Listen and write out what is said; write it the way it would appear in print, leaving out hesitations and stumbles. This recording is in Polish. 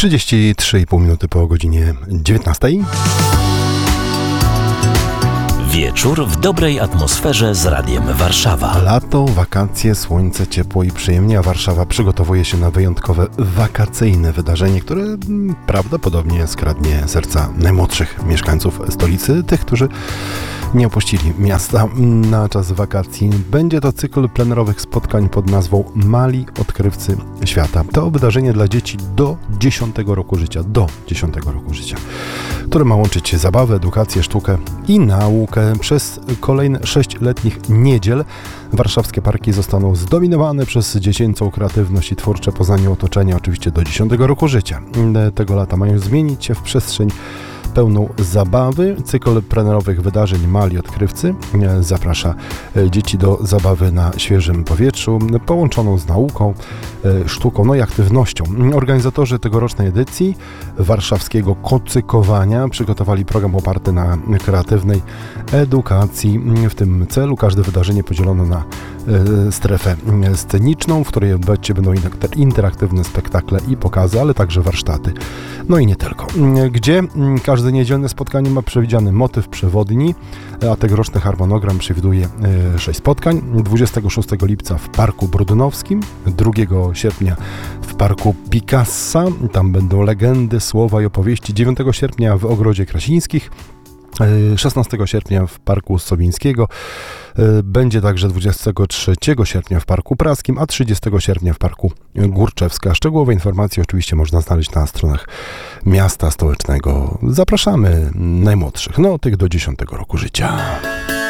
33,5 minuty po godzinie 19. Wieczór w dobrej atmosferze z Radiem Warszawa. Lato, wakacje, słońce, ciepło i przyjemnie, a Warszawa przygotowuje się na wyjątkowe wakacyjne wydarzenie, które prawdopodobnie skradnie serca najmłodszych mieszkańców stolicy, tych, którzy nie opuścili miasta na czas wakacji. Będzie to cykl plenerowych spotkań pod nazwą Mali Odkrywcy Świata. To wydarzenie dla dzieci do 10 roku życia, które ma łączyć zabawę, edukację, sztukę i naukę. Przez kolejne 6 letnich niedziel warszawskie parki zostaną zdominowane przez dziecięcą kreatywność i twórcze poznanie otoczenia, oczywiście do 10 roku życia. Tego lata mają zmienić się w przestrzeń pełną zabawy. Cykl plenerowych wydarzeń Mali Odkrywcy zaprasza dzieci do zabawy na świeżym powietrzu, połączoną z nauką, sztuką, i aktywnością. Organizatorzy tegorocznej edycji warszawskiego kocykowania przygotowali program oparty na kreatywnej edukacji. W tym celu każde wydarzenie podzielono na strefę sceniczną, w której będą interaktywne spektakle i pokazy, ale także warsztaty. No i nie tylko. Gdzie każde niedzielne spotkanie ma przewidziany motyw przewodni, a tegoroczny harmonogram przewiduje 6 spotkań. 26 lipca w Parku Brudnowskim, 2 sierpnia w Parku Picassa, tam będą legendy, słowa i opowieści, 9 sierpnia w Ogrodzie Krasińskich, 16 sierpnia w Parku Sowińskiego, będzie także 23 sierpnia w Parku Praskim, a 30 sierpnia w Parku Górczewska. Szczegółowe informacje oczywiście można znaleźć na stronach miasta stołecznego. Zapraszamy najmłodszych, tych do 10 roku życia.